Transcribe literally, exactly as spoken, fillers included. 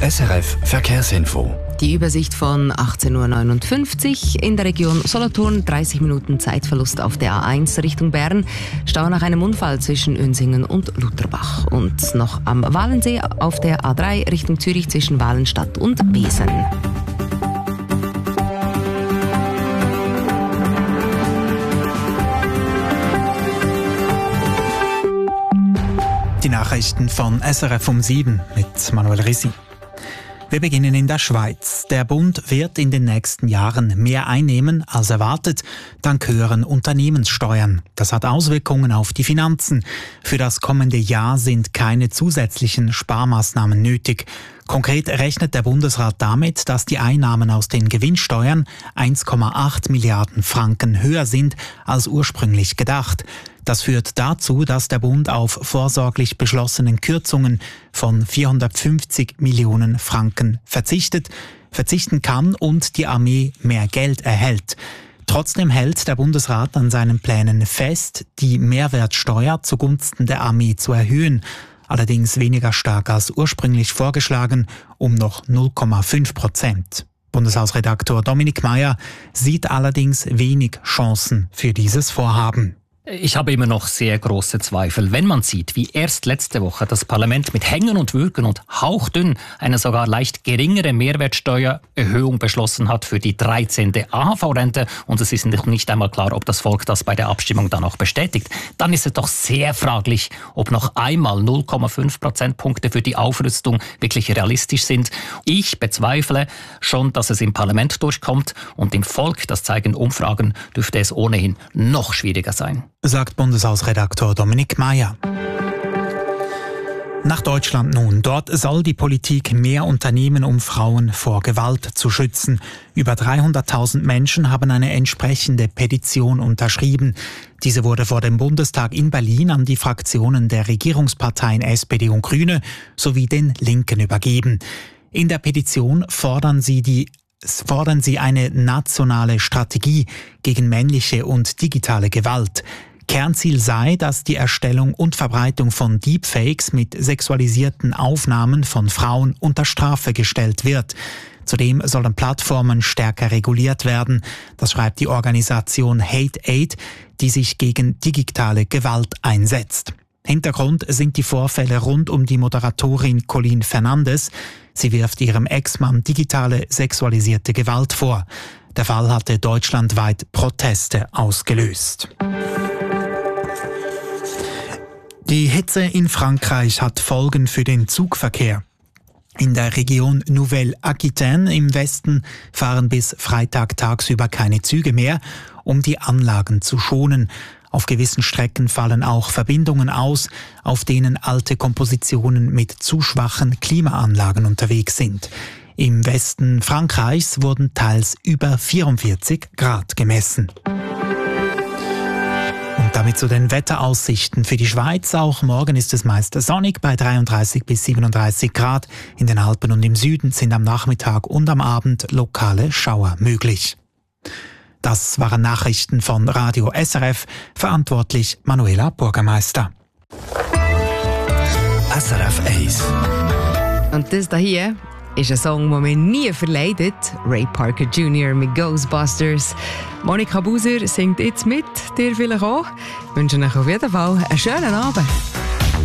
S R F Verkehrsinfo. Die Übersicht von achtzehn Uhr neunundfünfzig. In der Region Solothurn dreißig Minuten Zeitverlust auf der A eins Richtung Bern. Stau nach einem Unfall zwischen Unsingen und Lutherbach. Und noch am Walensee auf der A drei Richtung Zürich zwischen Walenstadt und Wesen. Die Nachrichten von S R F um sieben mit Manuel Risi. Wir beginnen in der Schweiz. Der Bund wird in den nächsten Jahren mehr einnehmen als erwartet, dank höheren Unternehmenssteuern. Das hat Auswirkungen auf die Finanzen. Für das kommende Jahr sind keine zusätzlichen Sparmaßnahmen nötig. Konkret rechnet der Bundesrat damit, dass die Einnahmen aus den Gewinnsteuern eins Komma acht Milliarden Franken höher sind als ursprünglich gedacht. Das führt dazu, dass der Bund auf vorsorglich beschlossenen Kürzungen von vierhundertfünfzig Millionen Franken verzichtet, verzichten kann und die Armee mehr Geld erhält. Trotzdem hält der Bundesrat an seinen Plänen fest, die Mehrwertsteuer zugunsten der Armee zu erhöhen, allerdings weniger stark als ursprünglich vorgeschlagen, um noch null Komma fünf Prozent. Bundeshausredaktor Dominik Meier sieht allerdings wenig Chancen für dieses Vorhaben. Ich habe immer noch sehr große Zweifel, wenn man sieht, wie erst letzte Woche das Parlament mit Hängen und Würgen und hauchdünn eine sogar leicht geringere Mehrwertsteuererhöhung beschlossen hat für die dreizehnte A H V-Rente und es ist noch nicht einmal klar, ob das Volk das bei der Abstimmung dann auch bestätigt. Dann ist es doch sehr fraglich, ob noch einmal null Komma fünf Prozentpunkte für die Aufrüstung wirklich realistisch sind. Ich bezweifle schon, dass es im Parlament durchkommt und im Volk, das zeigen Umfragen, dürfte es ohnehin noch schwieriger sein. Sagt Bundeshausredaktor Dominik Meier. Nach Deutschland nun. Dort soll die Politik mehr unternehmen, um Frauen vor Gewalt zu schützen. Über dreihunderttausend Menschen haben eine entsprechende Petition unterschrieben. Diese wurde vor dem Bundestag in Berlin an die Fraktionen der Regierungsparteien S P D und Grüne sowie den Linken übergeben. In der Petition fordern sie die fordern sie eine nationale Strategie gegen männliche und digitale Gewalt. Kernziel sei, dass die Erstellung und Verbreitung von Deepfakes mit sexualisierten Aufnahmen von Frauen unter Strafe gestellt wird. Zudem sollen Plattformen stärker reguliert werden. Das schreibt die Organisation Hate Aid, die sich gegen digitale Gewalt einsetzt. Hintergrund sind die Vorfälle rund um die Moderatorin Colleen Fernandes. Sie wirft ihrem Ex-Mann digitale sexualisierte Gewalt vor. Der Fall hatte deutschlandweit Proteste ausgelöst. Die Hitze in Frankreich hat Folgen für den Zugverkehr. In der Region Nouvelle-Aquitaine im Westen fahren bis Freitag tagsüber keine Züge mehr, um die Anlagen zu schonen. Auf gewissen Strecken fallen auch Verbindungen aus, auf denen alte Kompositionen mit zu schwachen Klimaanlagen unterwegs sind. Im Westen Frankreichs wurden teils über vierundvierzig Grad gemessen. Und damit zu den Wetteraussichten für die Schweiz. Auch morgen ist es meist sonnig bei dreiunddreißig bis siebenunddreißig Grad. In den Alpen und im Süden sind am Nachmittag und am Abend lokale Schauer möglich. Das waren Nachrichten von Radio S R F, verantwortlich Manuela Bürgermeister. S R F eins. Und das hier ist ein Song, den man nie verleidet. Ray Parker Junior mit Ghostbusters. Monika Buser singt jetzt mit, dir vielleicht auch. Ich wünsche euch auf jeden Fall einen schönen Abend.